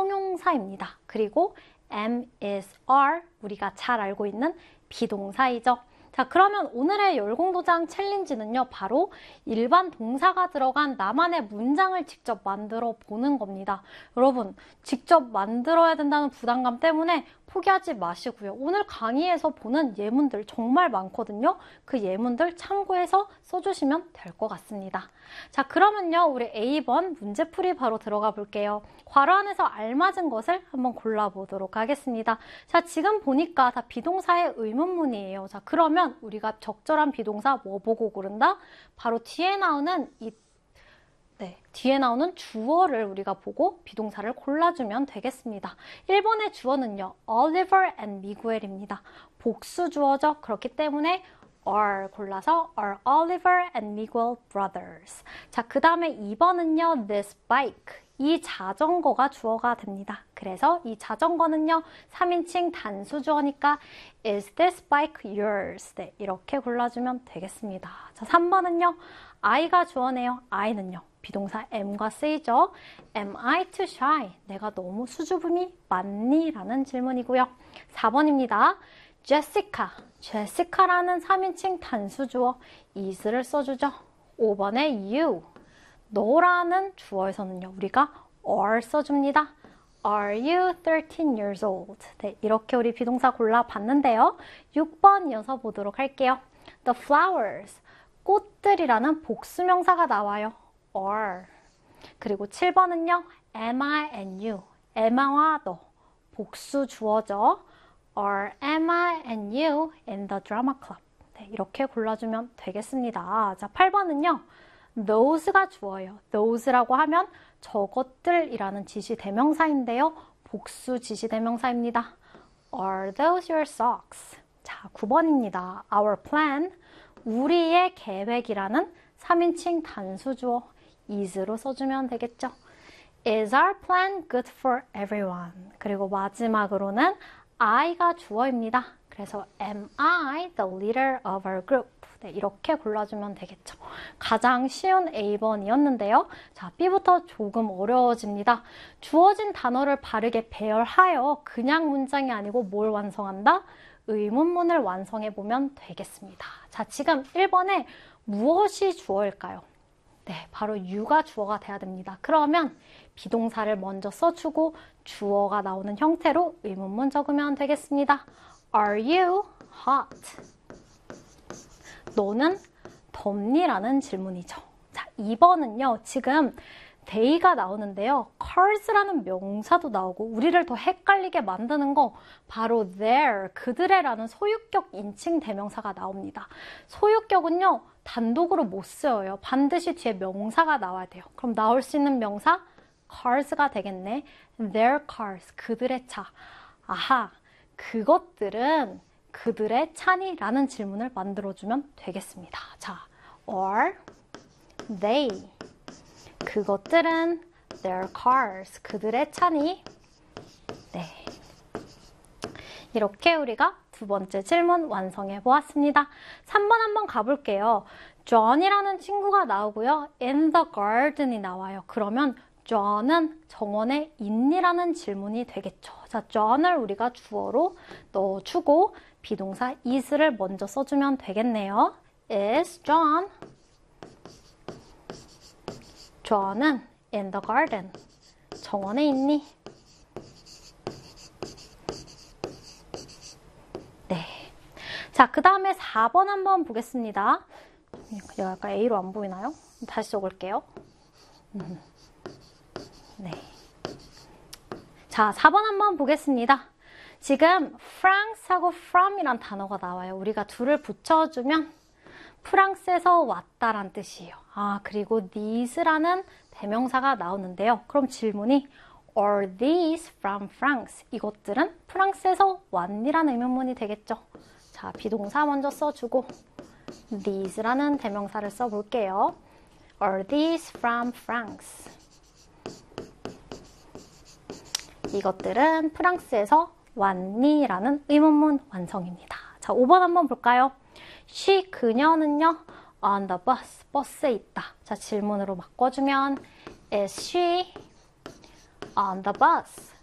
형용사입니다. 그리고 am, is, are 우리가 잘 알고 있는 비동사이죠. 자, 그러면 오늘의 열공도장 챌린지는요, 바로 일반 동사가 들어간 나만의 문장을 직접 만들어 보는 겁니다. 여러분, 직접 만들어야 된다는 부담감 때문에 포기하지 마시고요. 오늘 강의에서 보는 예문들 정말 많거든요. 그 예문들 참고해서 써주시면 될 것 같습니다. 자, 그러면요, 우리 A번 문제풀이 바로 들어가 볼게요. 괄호 안에서 알맞은 것을 한번 골라보도록 하겠습니다. 자, 지금 보니까 다 비동사의 의문문이에요. 자, 그러면 우리가 적절한 비동사 뭐 보고 고른다? 바로 뒤에 나오는 뒤에 나오는 주어를 우리가 보고 비동사를 골라주면 되겠습니다. 1번의 주어는요, Oliver and Miguel입니다. 복수 주어죠. 그렇기 때문에 are 골라서 are Oliver and Miguel brothers. 자, 그 다음에 2번은요, this bike. 이 자전거가 주어가 됩니다. 그래서 이 자전거는요, 3인칭 단수 주어니까 is this bike yours? 네, 이렇게 골라주면 되겠습니다. 자, 3번은요, I가 주어네요. I는요, 비동사 am과 쓰이죠. Am I too shy? 내가 너무 수줍음이 많니? 라는 질문이고요. 4번입니다. Jessica. Jessica라는 3인칭 단수주어 is를 써주죠. 5번에 you. 너라는 주어에서는요, 우리가 are 써줍니다. Are you 13 years old? 네, 이렇게 우리 비동사 골라봤는데요. 6번 이어서 보도록 할게요. The flowers. 꽃들이라는 복수명사가 나와요. are. 그리고 7번은요, Emma and you. Emma와 너. 복수 주어죠. Are Emma and you in the drama club? 네, 이렇게 골라주면 되겠습니다. 자, 8번은요, those가 주어예요. those라고 하면 저것들이라는 지시대명사인데요. 복수 지시대명사입니다. Are those your socks? 자, 9번입니다. Our plan. 우리의 계획이라는 3인칭 단수주어 is로 써주면 되겠죠. Is our plan good for everyone? 그리고 마지막으로는 I가 주어입니다. 그래서 am I the leader of our group? 네, 이렇게 골라주면 되겠죠. 가장 쉬운 A번이었는데요. 자, B부터 조금 어려워집니다. 주어진 단어를 바르게 배열하여 그냥 문장이 아니고 뭘 완성한다? 의문문을 완성해보면 되겠습니다. 자, 지금 1번에 무엇이 주어일까요? 네, 바로 you가 주어가 돼야 됩니다. 그러면 비동사를 먼저 써주고 주어가 나오는 형태로 의문문 적으면 되겠습니다. Are you hot? 너는 덥니? 라는 질문이죠. 자, 2번은요. 지금 they가 나오는데요. cars라는 명사도 나오고 우리를 더 헷갈리게 만드는 거 바로 their, 그들의 라는 소유격 인칭 대명사가 나옵니다. 소유격은요. 단독으로 못 쓰여요. 반드시 뒤에 명사가 나와야 돼요. 그럼 나올 수 있는 명사 cars가 되겠네. their cars, 그들의 차. 아하, 그것들은 그들의 차니? 라는 질문을 만들어주면 되겠습니다. 자, or they, 그것들은 their cars, 그들의 차니? 네. 이렇게 우리가 두 번째 질문 완성해 보았습니다. 3번 한번 가볼게요. John이라는 친구가 나오고요. in the garden이 나와요. 그러면 John은 정원에 있니라는 질문이 되겠죠. 자, John을 우리가 주어로 넣어주고 비동사 is를 먼저 써주면 되겠네요. Is John? John은 in the garden. 정원에 있니? 네. 자, 그 다음에 4번 한번 보겠습니다. 제가 아까 A로 안 보이나요? 다시 적을게요. 네. 자, 4번 한번 보겠습니다. 지금 프랑스하고 from이란 단어가 나와요. 우리가 둘을 붙여주면 프랑스에서 왔다란 뜻이에요. 아, 그리고 these라는 대명사가 나오는데요. 그럼 질문이 Are these from France? 이것들은 프랑스에서 왔니라는 의문문이 되겠죠. 자, 비동사 먼저 써주고 these라는 대명사를 써볼게요. Are these from France? 이것들은 프랑스에서 왔니? 라는 의문문 완성입니다. 자, 5번 한번 볼까요? She, 그녀는요, on the bus, 버스에 있다. 자, 질문으로 바꿔주면 Is she on the bus?